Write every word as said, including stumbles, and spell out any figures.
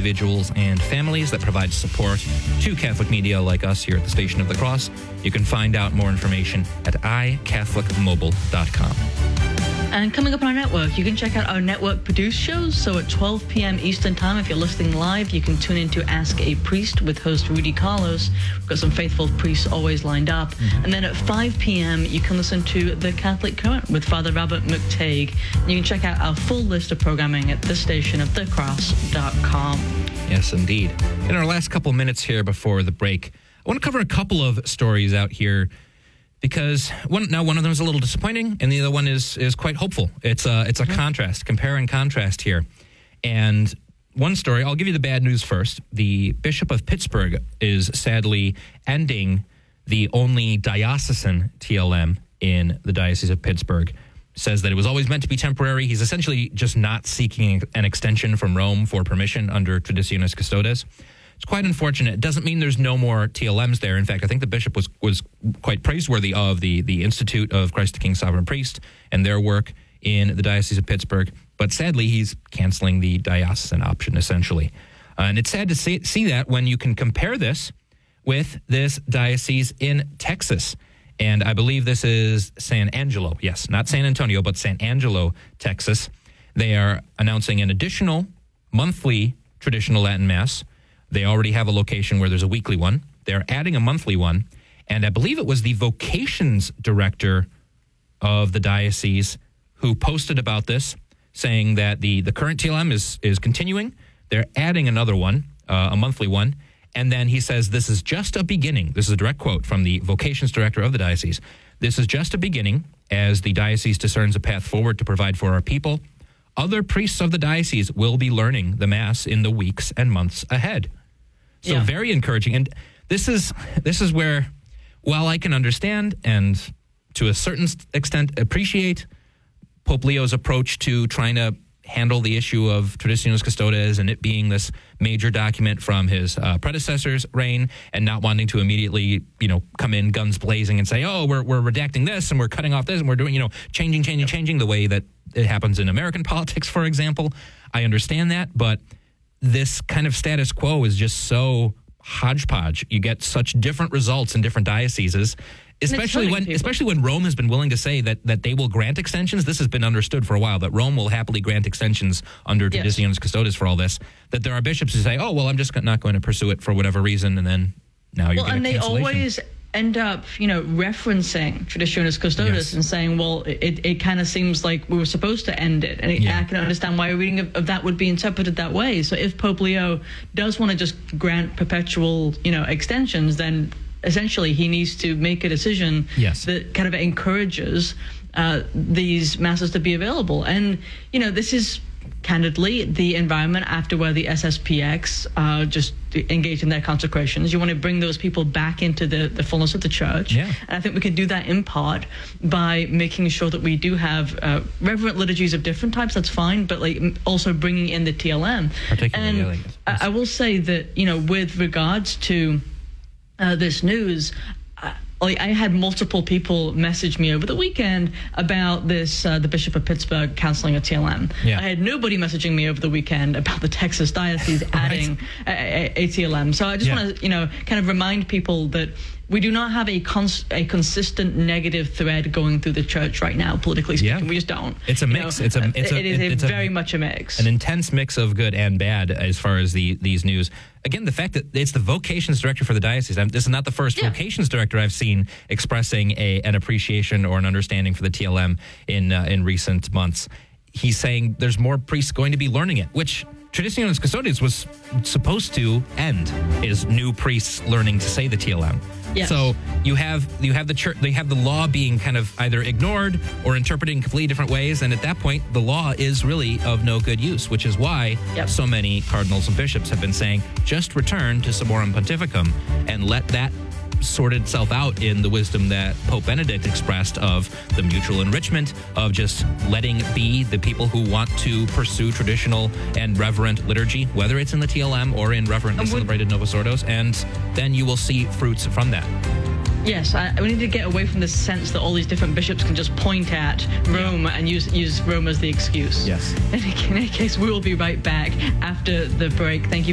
individuals and families that provide support to Catholic media like us here at the Station of the Cross. You can find out more information at i catholic mobile dot com. And coming up on our network, you can check out our network-produced shows. So at twelve p.m. Eastern Time, if you're listening live, you can tune in to Ask a Priest with host Rudy Carlos. We've got some faithful priests always lined up. Mm-hmm. And then at five p.m., you can listen to The Catholic Current with Father Robert McTague. And you can check out our full list of programming at the station of the cross dot com. Yes, indeed. In our last couple minutes here before the break, I want to cover a couple of stories out here, because one now one of them is a little disappointing, and the other one is is quite hopeful. It's a it's a mm-hmm. contrast, compare and contrast here. And one story, I'll give you the bad news first. The Bishop of Pittsburgh is sadly ending the only diocesan T L M in the Diocese of Pittsburgh. Says that it was always meant to be temporary. He's essentially just not seeking an extension from Rome for permission under Traditionis Custodes. It's quite unfortunate. It doesn't mean there's no more T L Ms there. In fact, I think the bishop was was quite praiseworthy of the, the Institute of Christ the King Sovereign Priest and their work in the Diocese of Pittsburgh. But sadly, he's canceling the diocesan option, essentially. Uh, and it's sad to see, see that when you can compare this with this diocese in Texas. And I believe this is San Angelo. Yes, not San Antonio, but San Angelo, Texas. They are announcing an additional monthly traditional Latin Mass. They already have a location where there's a weekly one. They're adding a monthly one. And I believe it was the vocations director of the diocese who posted about this, saying that the, the current T L M is, is continuing. They're adding another one, uh, a monthly one. And then he says, this is just a beginning. This is a direct quote from the vocations director of the diocese. This is just a beginning as the diocese discerns a path forward to provide for our people. Other priests of the diocese will be learning the Mass in the weeks and months ahead. So yeah. Very encouraging. And this is this is where, while I can understand and to a certain extent appreciate Pope Leo's approach to trying to handle the issue of Traditionis Custodes and it being this major document from his uh, predecessor's reign and not wanting to immediately, you know, come in guns blazing and say, oh, we're we're redacting this and we're cutting off this and we're doing, you know, changing, changing, changing the way that it happens in American politics, for example. I understand that, but this kind of status quo is just so hodgepodge. You get such different results in different dioceses, especially when people. especially when Rome has been willing to say that, that they will grant extensions. This has been understood for a while, that Rome will happily grant extensions under Traditionis yes. Custodes for all this, that there are bishops who say, oh, well, I'm just not going to pursue it for whatever reason, and then now you're well, getting a cancellation. And they always end up, you know, referencing Traditionis Custodes yes. and saying, well, it, it kind of seems like we were supposed to end it. And it, yeah. I can understand why a reading of, of that would be interpreted that way. So if Pope Leo does want to just grant perpetual, you know, extensions, then essentially he needs to make a decision yes. that kind of encourages uh, these masses to be available. And, you know, this is candidly the environment after where the S S P X uh, just engaged in their consecrations. You want to bring those people back into the, the fullness of the church. Yeah. And I think we can do that in part by making sure that we do have uh, reverent liturgies of different types. That's fine. But like also bringing in the T L M. Particularly, and yeah, I, I will say that, you know, with regards to uh, this news, uh, Like I had multiple people message me over the weekend about this, uh, the Bishop of Pittsburgh canceling a T L M. Yeah. I had nobody messaging me over the weekend about the Texas Diocese right. adding a, a, a T L M. So I just yeah. want to, you know, kind of remind people that we do not have a cons- a consistent negative thread going through the church right now, politically speaking. Yeah. We just don't. It's a mix. You know, it's a. It's a. It is a it's very a, much a mix. An intense mix of good and bad as far as the these news. Again, the fact that it's the vocations director for the diocese. I'm, this is not the first yeah. vocations director I've seen expressing a an appreciation or an understanding for the T L M in uh, in recent months. He's saying there's more priests going to be learning it, which Traditionis Custodes was supposed to end, is new priests learning to say the T L M. Yes. So you have you have the church, they have the law being kind of either ignored or interpreted in completely different ways, and at that point, the law is really of no good use, which is why yep. so many cardinals and bishops have been saying, just return to Summorum Pontificum and let that sort itself out in the wisdom that Pope Benedict expressed of the mutual enrichment, of just letting be the people who want to pursue traditional and reverent liturgy, whether it's in the T L M or in reverently celebrated Novus Ordos, and then you will see fruits from that. Yes, I, we need to get away from this sense that all these different bishops can just point at Rome yeah. and use use Rome as the excuse. Yes. In any case, we will be right back after the break. Thank you.